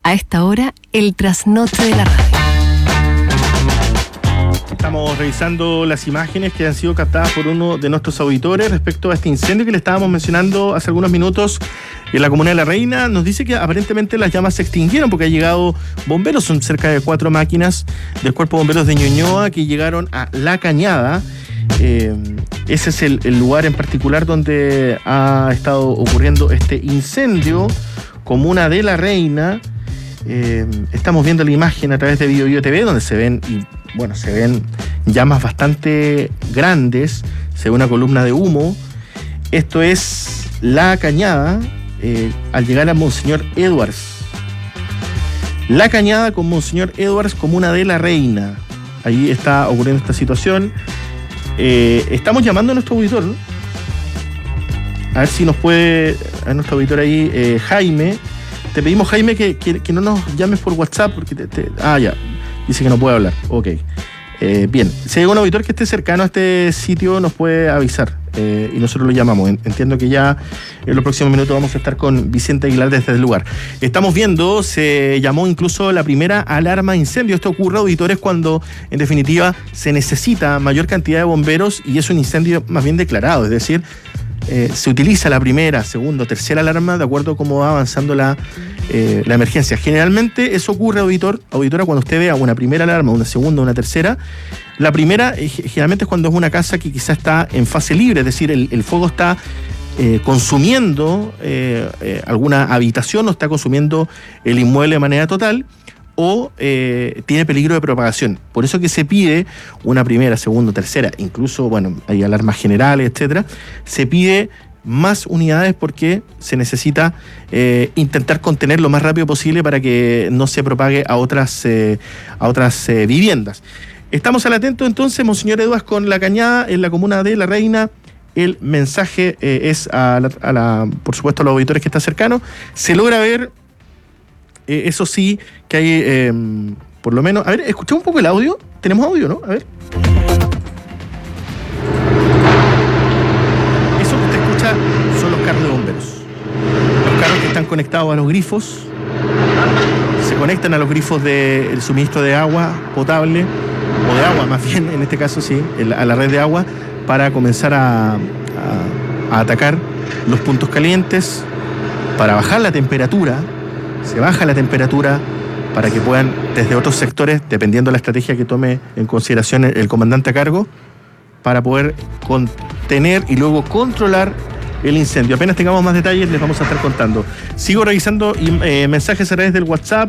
A esta hora, el trasnoche de la radio. Estamos revisando las imágenes que han sido captadas por uno de nuestros auditores respecto a este incendio que le estábamos mencionando hace algunos minutos en la comuna de La Reina. Nos dice que aparentemente las llamas se extinguieron porque ha llegado bomberos, son cerca de 4 máquinas del Cuerpo de Bomberos de Ñuñoa que llegaron a La Cañada. Ese es el lugar en particular donde ha estado ocurriendo este incendio, comuna de La Reina. Estamos viendo la imagen a través de BioBio TV donde se ven llamas bastante grandes, se ve una columna de humo. Esto es La Cañada, al llegar a Monseñor Edwards. La Cañada con Monseñor Edwards, comuna de La Reina. Ahí está ocurriendo esta situación. Estamos llamando a nuestro auditor, ¿no? A ver si nos puede, a nuestro auditor ahí, Jaime. Te pedimos, Jaime, que no nos llames por WhatsApp porque ya, dice que no puede hablar. Ok. Bien, si hay un auditor que esté cercano a este sitio nos puede avisar y nosotros lo llamamos. Entiendo que ya en los próximos minutos vamos a estar con Vicente Aguilar desde el lugar. Estamos viendo, se llamó incluso la primera alarma de incendio. Esto ocurre, auditores, cuando en definitiva se necesita mayor cantidad de bomberos y es un incendio más bien declarado, es decir, se utiliza la primera, segunda o tercera alarma de acuerdo a cómo va avanzando la emergencia. Generalmente eso ocurre, auditora, cuando usted vea una primera alarma, una segunda, una tercera. La primera generalmente es cuando es una casa que quizá está en fase libre, es decir, el fuego está consumiendo alguna habitación o está consumiendo el inmueble de manera total, o tiene peligro de propagación. Por eso que se pide una primera, segunda, tercera, incluso, hay alarmas generales, etcétera. Se pide más unidades porque se necesita intentar contener lo más rápido posible para que no se propague a otras viviendas. Estamos al atento entonces, Monseñor Edwards, con La Cañada en la comuna de La Reina. El mensaje es por supuesto, a los auditores que están cercanos. Se logra ver. Eso sí, que hay, por lo menos... A ver, escuchemos un poco el audio. Tenemos audio, ¿no? A ver. Eso que usted escucha son los carros de bomberos. Los carros que están conectados a los grifos. Se conectan a los grifos del suministro de agua potable, o de agua más bien, en este caso sí, a la red de agua, para comenzar a atacar los puntos calientes, para bajar la temperatura. Se baja la temperatura para que puedan, desde otros sectores, dependiendo de la estrategia que tome en consideración el comandante a cargo, para poder contener y luego controlar el incendio. Apenas tengamos más detalles, les vamos a estar contando. Sigo revisando mensajes a través del WhatsApp.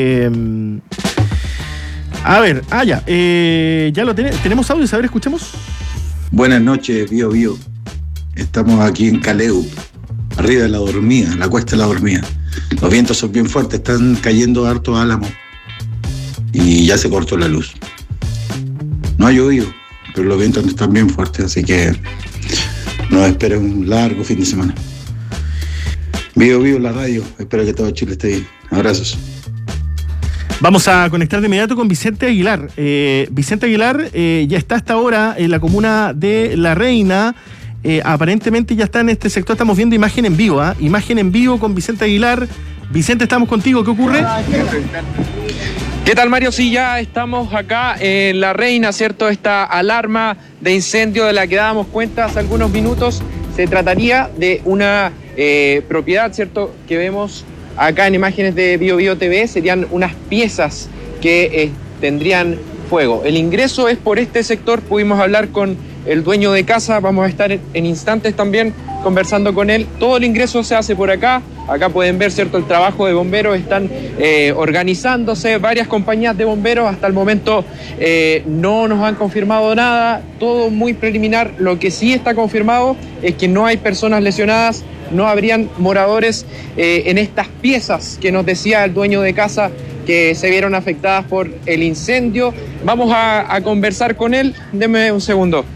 Ya lo tenemos audio, a ver, escuchemos. Buenas noches, Bio. Estamos aquí en Caleu, arriba de La Dormida, la cuesta de La Dormida. Los vientos son bien fuertes, están cayendo hartos álamos y ya se cortó la luz. No ha llovido, pero los vientos están bien fuertes, así que nos espera un largo fin de semana. Bio, la radio. Espero que todo Chile esté bien. Abrazos. Vamos a conectar de inmediato con Vicente Aguilar. Vicente Aguilar ya está hasta ahora en la comuna de La Reina. Aparentemente ya está en este sector. Estamos viendo imagen en vivo, imagen en vivo con Vicente Aguilar. Vicente, estamos contigo, ¿qué ocurre? ¿Qué tal, Mario? Sí, ya estamos acá en La Reina, ¿cierto? Esta alarma de incendio de la que dábamos cuenta hace algunos minutos, se trataría de una propiedad, ¿cierto?, que vemos acá en imágenes de BioBio TV. Serían unas piezas que tendrían fuego. El ingreso es por este sector. Pudimos hablar con el dueño de casa, vamos a estar en instantes también conversando con él. Todo el ingreso se hace por acá. Acá pueden ver, ¿cierto?, el trabajo de bomberos. Están organizándose varias compañías de bomberos. Hasta el momento no nos han confirmado nada, todo muy preliminar. Lo que sí está confirmado es que no hay personas lesionadas, no habrían moradores en estas piezas que nos decía el dueño de casa que se vieron afectadas por el incendio. Vamos a conversar con él. Deme un segundo.